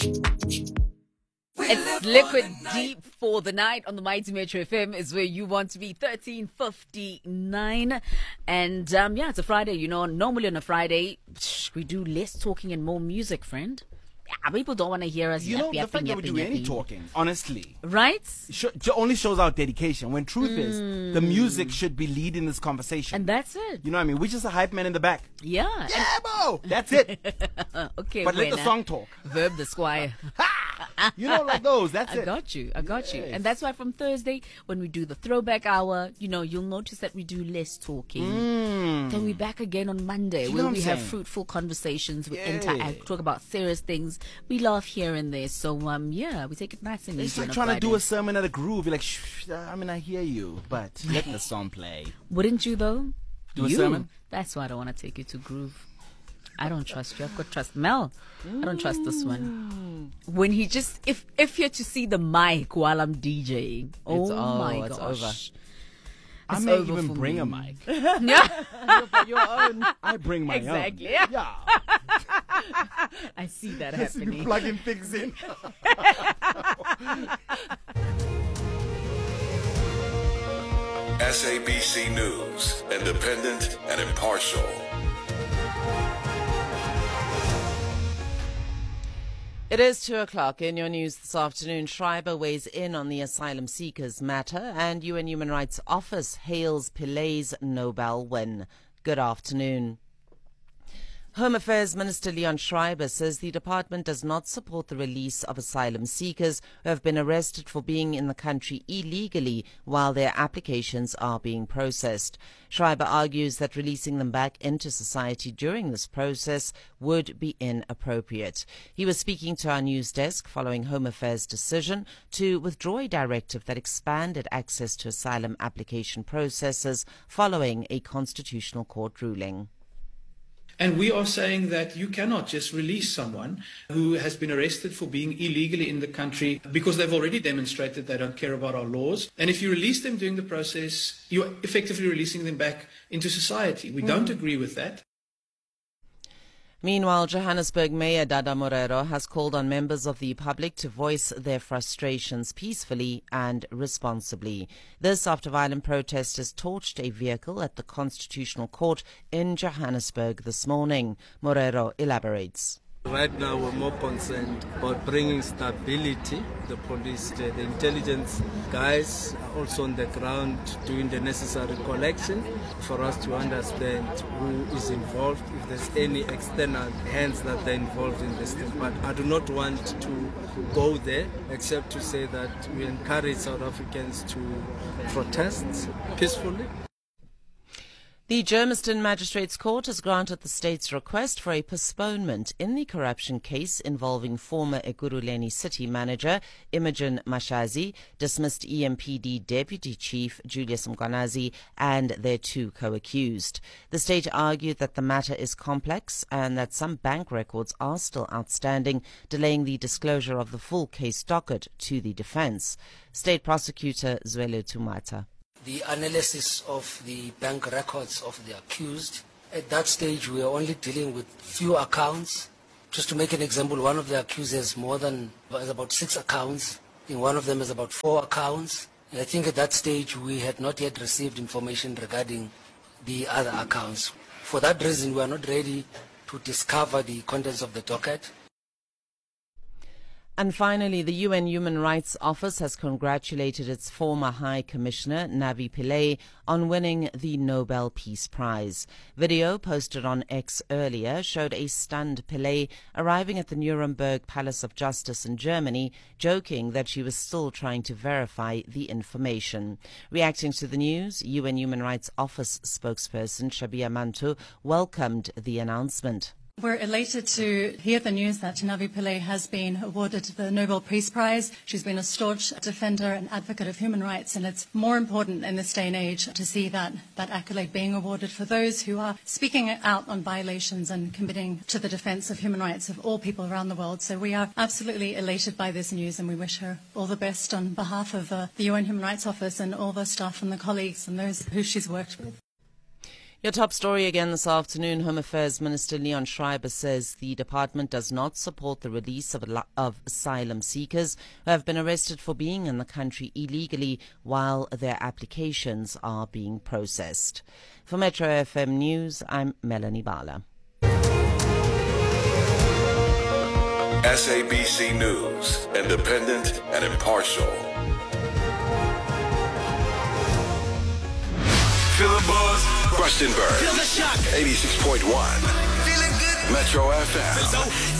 It's Liquid Deep for the night on the Mighty Metro FM is where you want to be. 13:59, and yeah, it's a Friday. You know, normally on a Friday we do less talking and more music, friend. Yeah, people don't want to hear us. The fact that we do any talking, honestly, right? Only shows our dedication. When truth is, the music should be leading this conversation, and that's it. You know what I mean? We're just a hype man in the back. Yeah, bro. That's it. Okay, but let the song talk. Verb the squire. You know, like those. That's it. I got you. And that's why from Thursday, when we do the throwback hour, you know, you'll notice that we do less talking. Then we're back again on Monday, where we have fruitful conversations, we interact, talk about serious things, we laugh here and there. So yeah, we take it nice and easy. It's like trying to do a sermon at a groove. You're like, I hear you, but let the song play. Wouldn't you though? Do a sermon? That's why I don't want to take you to groove. I don't trust you. I've got trust Mel. I don't trust this one. When he just if you're to see the mic while I'm DJing, my gosh, it's over. I may even bring a mic. Yeah, your own. I bring my own. Exactly. Yeah. I see that happening. Plugging things in. SABC News, independent and impartial. It is 2 o'clock. In your news this afternoon, Schreiber weighs in on the asylum seekers matter, and UN Human Rights Office hails Pilay's Nobel win. Good afternoon. Home Affairs Minister Leon Schreiber says the department does not support the release of asylum seekers who have been arrested for being in the country illegally while their applications are being processed. Schreiber argues that releasing them back into society during this process would be inappropriate. He was speaking to our news desk following Home Affairs' decision to withdraw a directive that expanded access to asylum application processes following a constitutional court ruling. And we are saying that you cannot just release someone who has been arrested for being illegally in the country because they've already demonstrated they don't care about our laws. And if you release them during the process, you're effectively releasing them back into society. We don't agree with that. Meanwhile, Johannesburg Mayor Dada Morero has called on members of the public to voice their frustrations peacefully and responsibly. This after violent protesters torched a vehicle at the Constitutional Court in Johannesburg this morning. Morero elaborates. Right now we're more concerned about bringing stability. The police, the intelligence guys are also on the ground doing the necessary collection for us to understand who is involved, if there's any external hands that are involved in this thing. But I do not want to go there except to say that we encourage South Africans to protest peacefully. The Germiston Magistrates Court has granted the state's request for a postponement in the corruption case involving former Ekurhuleni city manager Imogen Mashazi, dismissed EMPD Deputy Chief Julius Mkwanazi, and their 2 co-accused. The state argued that the matter is complex and that some bank records are still outstanding, delaying the disclosure of the full case docket to the defense. State Prosecutor Zwelo Tumata. The analysis of the bank records of the accused. At that stage, we are only dealing with few accounts. Just to make an example, one of the accused has about 6 accounts. I think one of them has about 4 accounts. And I think at that stage, we had not yet received information regarding the other accounts. For that reason, we are not ready to discover the contents of the docket. And finally, the UN Human Rights Office has congratulated its former High Commissioner, Navi Pillay, on winning the Nobel Peace Prize. Video posted on X earlier showed a stunned Pillay arriving at the Nuremberg Palace of Justice in Germany, joking that she was still trying to verify the information. Reacting to the news, UN Human Rights Office spokesperson Shabia Mantu welcomed the announcement. We're elated to hear the news that Navi Pillay has been awarded the Nobel Peace Prize. She's been a staunch defender and advocate of human rights, and it's more important in this day and age to see that accolade being awarded for those who are speaking out on violations and committing to the defence of human rights of all people around the world. So we are absolutely elated by this news, and we wish her all the best on behalf of the UN Human Rights Office and all the staff and the colleagues and those who she's worked with. Your top story again this afternoon. Home Affairs Minister Leon Schreiber says the department does not support the release of asylum seekers who have been arrested for being in the country illegally while their applications are being processed. For Metro FM News, I'm Melanie Bala. SABC News, independent and impartial. Feel the buzz. Rustenburg. Feel the shock. 86.1. Feeling good. Metro FM.